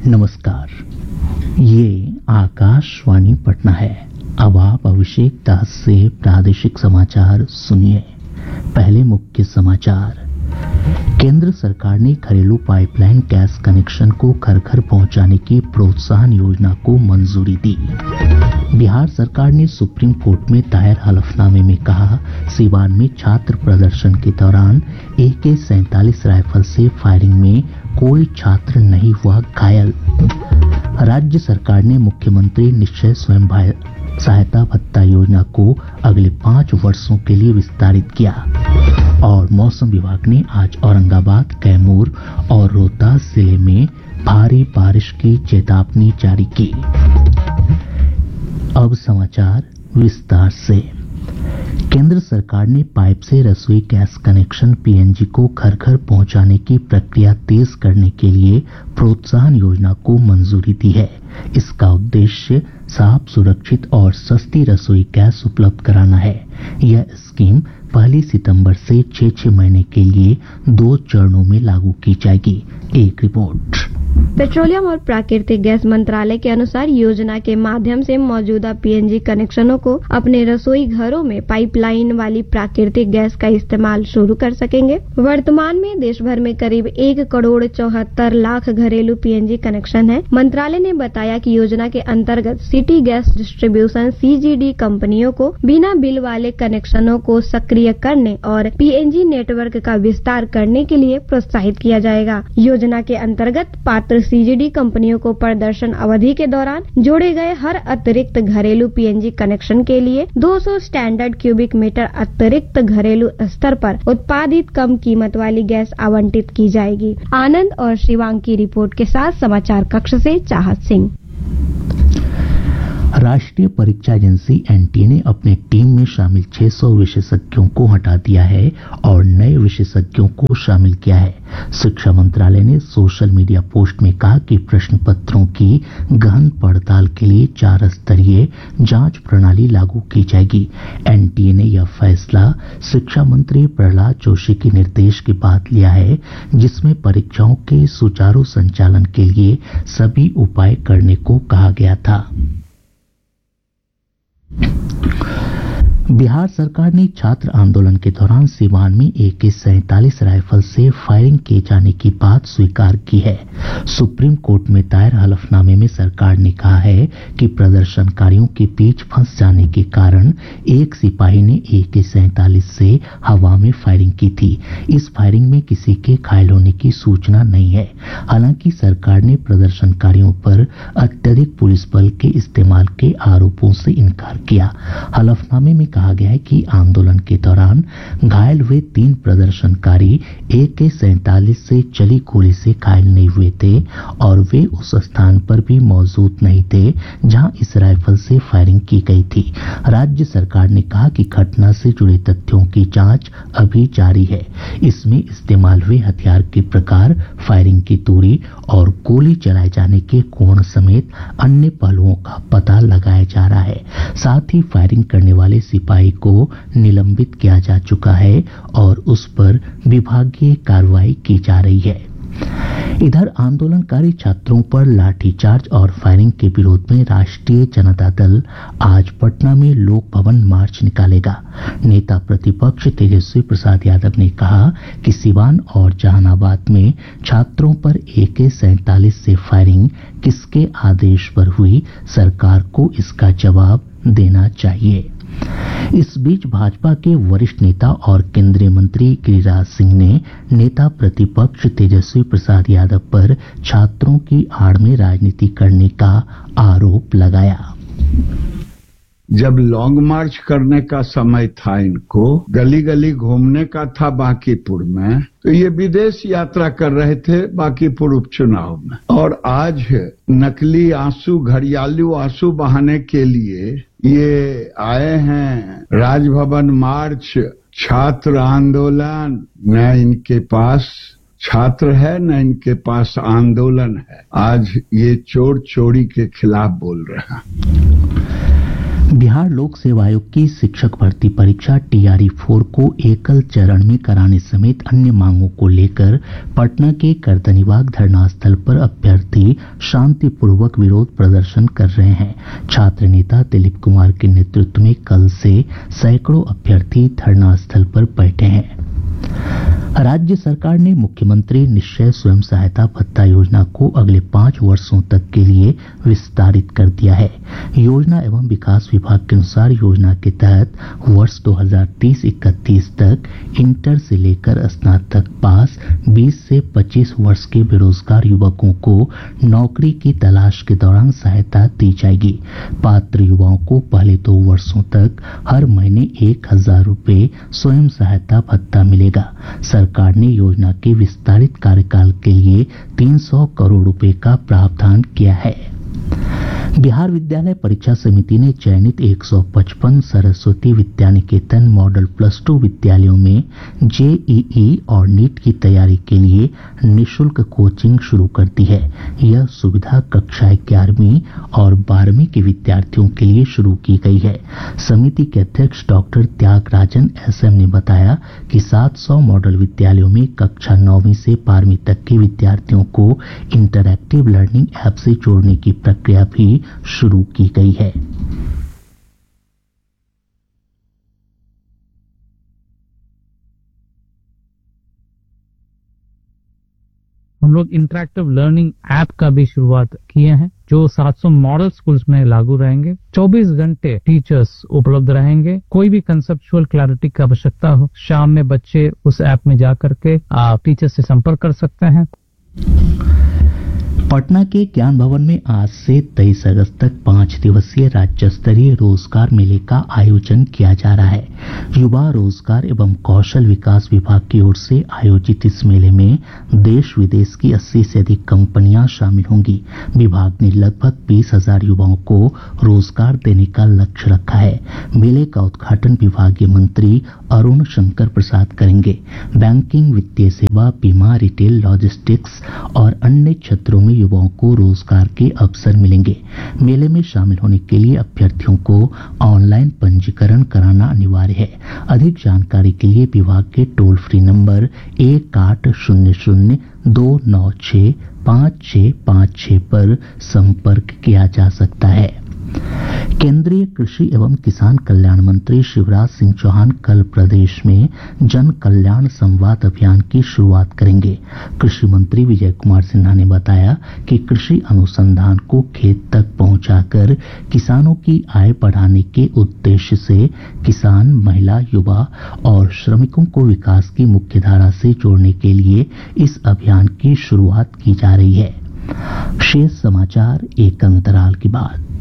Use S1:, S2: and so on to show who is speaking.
S1: नमस्कार, ये आकाशवाणी पटना है। अब आप अभिषेक दास से प्रादेशिक समाचार सुनिए। पहले मुख्य समाचार। केंद्र सरकार ने घरेलू पाइपलाइन गैस कनेक्शन को घर घर पहुंचाने की प्रोत्साहन योजना को मंजूरी दी। बिहार सरकार ने सुप्रीम कोर्ट में दायर हलफनामे में कहा, सीवान में छात्र प्रदर्शन के दौरान AK-47 राइफल से फायरिंग में कोई छात्र नहीं हुआ घायल। राज्य सरकार ने मुख्यमंत्री निश्चय स्वयं सहायता भत्ता योजना को अगले 5 वर्षों के लिए विस्तारित किया। और मौसम विभाग ने आज औरंगाबाद, कैमूर और रोहतास जिले में भारी बारिश की चेतावनी जारी की। अब समाचार विस्तार से। केंद्र सरकार ने पाइप से रसोई गैस कनेक्शन PNG को घर घर पहुंचाने की प्रक्रिया तेज करने के लिए प्रोत्साहन योजना को मंजूरी दी है। इसका उद्देश्य साफ, सुरक्षित और सस्ती रसोई गैस उपलब्ध कराना है। यह स्कीम 1 सितंबर से 6 महीने के लिए 2 चरणों में लागू की जाएगी। एक रिपोर्ट।
S2: पेट्रोलियम और प्राकृतिक गैस मंत्रालय के अनुसार योजना के माध्यम से मौजूदा PNG कनेक्शनों को अपने रसोई घरों में पाइपलाइन वाली प्राकृतिक गैस का इस्तेमाल शुरू कर सकेंगे। वर्तमान में देश भर में करीब 1,74,00,000 घरेलू PNG कनेक्शन है। मंत्रालय ने बताया कि योजना के अंतर्गत सिटी गैस डिस्ट्रीब्यूशन CGD कंपनियों को बिना बिल वाले कनेक्शनों को सक्रिय करने और PNG नेटवर्क का विस्तार करने के लिए प्रोत्साहित किया जाएगा। योजना के अंतर्गत पात्र CGD कंपनियों को प्रदर्शन अवधि के दौरान जोड़े गए हर अतिरिक्त घरेलू PNG कनेक्शन के लिए 200 स्टैंडर्ड क्यूबिक मीटर अतिरिक्त घरेलू स्तर पर उत्पादित कम कीमत वाली गैस आवंटित की जाएगी। आनंद और शिवांग की रिपोर्ट के साथ समाचार कक्ष से चाहत सिंह।
S1: राष्ट्रीय परीक्षा एजेंसी NTA ने अपने टीम में शामिल 600 विशेषज्ञों को हटा दिया है और नए विशेषज्ञों को शामिल किया है। शिक्षा मंत्रालय ने सोशल मीडिया पोस्ट में कहा कि प्रश्न पत्रों की गहन पड़ताल के लिए 4 स्तरीय जांच प्रणाली लागू की जाएगी। NTA ने यह फैसला शिक्षा मंत्री प्रहलाद जोशी के निर्देश के बाद लिया है, जिसमें परीक्षाओं के सुचारू संचालन के लिए सभी उपाय करने को कहा गया था। बिहार सरकार ने छात्र आंदोलन के दौरान सीवान में AK-47 राइफल से फायरिंग किए जाने की बात स्वीकार की है। सुप्रीम कोर्ट में दायर हलफनामे में सरकार ने कहा है कि प्रदर्शनकारियों के बीच फंस जाने के कारण एक सिपाही ने AK-47 से हवा में फायरिंग की थी। इस फायरिंग में किसी के घायल होने की सूचना नहीं है। हालांकि सरकार ने प्रदर्शनकारियों पर अत्यधिक पुलिस बल के इस्तेमाल के आरोपों से इनकार किया। हलफनामे में कहा गया है कि आंदोलन के दौरान घायल हुए 3 प्रदर्शनकारी AK-47 से चली गोली से घायल नहीं हुए थे और वे उस स्थान पर भी मौजूद नहीं थे जहां इस राइफल से फायरिंग की गई थी। राज्य सरकार ने कहा कि घटना से जुड़े तथ्यों की जांच अभी जारी है। इसमें इस्तेमाल हुए हथियार के प्रकार, फायरिंग की दूरी और गोली चलाए जाने के कोण समेत अन्य पहलुओं का पता लगाया जा रहा है। साथ ही फायरिंग करने वाले सिपाही को निलंबित किया जा चुका है और उस पर विभागीय कार्रवाई की जा रही है। इधर आंदोलनकारी छात्रों पर लाठीचार्ज और फायरिंग के विरोध में राष्ट्रीय जनता दल आज पटना में लोक भवन मार्च निकालेगा। नेता प्रतिपक्ष तेजस्वी प्रसाद यादव ने कहा कि सिवान और जहानाबाद में छात्रों पर AK-47 से फायरिंग किसके आदेश पर हुई, सरकार को इसका जवाब देना चाहिए। इस बीच भाजपा के वरिष्ठ नेता और केंद्रीय मंत्री गिरिराज सिंह ने नेता प्रतिपक्ष तेजस्वी प्रसाद यादव पर छात्रों की आड़ में राजनीति करने का आरोप लगाया।
S3: जब लॉन्ग मार्च करने का समय था, इनको गली गली घूमने का था बांकीपुर में, तो ये विदेश यात्रा कर रहे थे बांकीपुर उपचुनाव में। और आज नकली आंसू, घड़ियालू आंसू बहाने के लिए ये आए हैं राजभवन मार्च, छात्र आंदोलन। न इनके पास छात्र है न इनके पास आंदोलन है। आज ये चोर चोरी के खिलाफ बोल रहे हैं।
S1: बिहार लोक सेवा आयोग की शिक्षक भर्ती परीक्षा TRE-4 को एकल चरण में कराने समेत अन्य मांगों को लेकर पटना के गर्दनीबाग धरना स्थल पर अभ्यर्थी शांतिपूर्वक विरोध प्रदर्शन कर रहे हैं। छात्र नेता दिलीप कुमार के नेतृत्व में कल से सैकड़ों अभ्यर्थी धरना स्थल पर बैठे हैं। राज्य सरकार ने मुख्यमंत्री निश्चय स्वयं सहायता भत्ता योजना को अगले 5 वर्षों तक के लिए विस्तारित कर दिया है। योजना एवं विकास विभाग के अनुसार योजना के तहत वर्ष 2030-31 तक इंटर से लेकर स्नातक पास 20 से 25 वर्ष के बेरोजगार युवकों को नौकरी की तलाश के दौरान सहायता दी जाएगी। पात्र युवाओं को पहले 2 वर्षों तक हर महीने 1,000 रुपये स्वयं सहायता भत्ता मिलेगा। सरकार ने योजना के विस्तारित कार्यकाल के लिए 300 करोड़ रुपए का प्रावधान किया है। बिहार विद्यालय परीक्षा समिति ने चयनित 155 सरस्वती विद्यानिकेतन मॉडल +2 विद्यालयों में JEE और नीट की तैयारी के लिए निःशुल्क कोचिंग शुरू कर दी है। यह सुविधा कक्षा 11वीं और 12वीं के विद्यार्थियों के लिए शुरू की गई है। समिति के अध्यक्ष डॉक्टर त्यागराजन SM ने बताया कि 700 मॉडल विद्यालयों में कक्षा 9वीं से 12वीं तक के विद्यार्थियों को इंटरैक्टिव लर्निंग ऐप से जोड़ने की प्रक्रिया भी शुरू की गई है।
S4: हम लोग इंटरैक्टिव लर्निंग ऐप का भी शुरुआत किए हैं जो 700 मॉडल स्कूल्स में लागू रहेंगे। 24 घंटे टीचर्स उपलब्ध रहेंगे। कोई भी कंसेप्चुअल क्लैरिटी की आवश्यकता हो, शाम में बच्चे उस ऐप में जाकर के टीचर से संपर्क कर सकते हैं।
S1: पटना के ज्ञान भवन में आज से 23 अगस्त तक 5 दिवसीय राज्य स्तरीय रोजगार मेले का आयोजन किया जा रहा है। युवा रोजगार एवं कौशल विकास विभाग की ओर से आयोजित इस मेले में देश विदेश की 80 से अधिक कंपनियां शामिल होंगी। विभाग ने लगभग 20,000 युवाओं को रोजगार देने का लक्ष्य रखा है। मेले का उद्घाटन विभागीय मंत्री अरुण शंकर प्रसाद करेंगे। बैंकिंग, वित्तीय सेवा, बीमा, रिटेल, लॉजिस्टिक्स और अन्य क्षेत्रों में युवाओं को रोजगार के अवसर मिलेंगे। मेले में शामिल होने के लिए अभ्यर्थियों को ऑनलाइन पंजीकरण कराना अनिवार्य है। अधिक जानकारी के लिए विभाग के टोल फ्री नंबर 1800-296-5656 पर संपर्क किया जा सकता है। केंद्रीय कृषि एवं किसान कल्याण मंत्री शिवराज सिंह चौहान कल प्रदेश में जन कल्याण संवाद अभियान की शुरुआत करेंगे। कृषि मंत्री विजय कुमार सिन्हा ने बताया कि कृषि अनुसंधान को खेत तक पहुंचाकर किसानों की आय बढ़ाने के उद्देश्य से किसान, महिला, युवा और श्रमिकों को विकास की मुख्यधारा से जोड़ने के लिए इस अभियान की शुरुआत की जा रही है। शेष समाचार एक अंतराल के बाद।